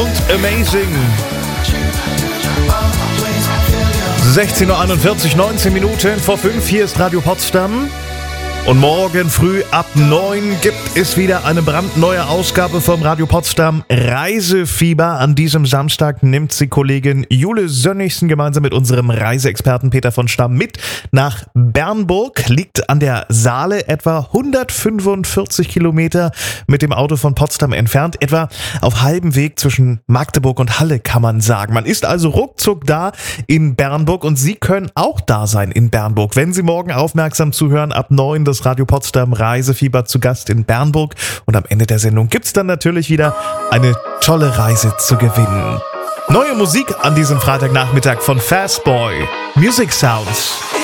und Amazing. 16.41 Uhr, 19 Minuten vor 5. Hier ist Radio Potsdam. Und morgen früh ab 9 gibt es wieder eine brandneue Ausgabe vom Radio Potsdam Reisefieber. An diesem Samstag nimmt sie Kollegin Jule Sönnigsen gemeinsam mit unserem Reiseexperten Peter von Stamm mit nach Bernburg. Liegt an der Saale, etwa 145 Kilometer mit dem Auto von Potsdam entfernt. Etwa auf halbem Weg zwischen Magdeburg und Halle, kann man sagen. Man ist also ruckzuck da in Bernburg und Sie können auch da sein in Bernburg. Wenn Sie morgen aufmerksam zuhören, ab 9 das Radio Potsdam Reisefieber zu Gast in Bernburg. Und am Ende der Sendung gibt's dann natürlich wieder eine tolle Reise zu gewinnen. Neue Musik an diesem Freitagnachmittag von Fastboy. Music Sounds.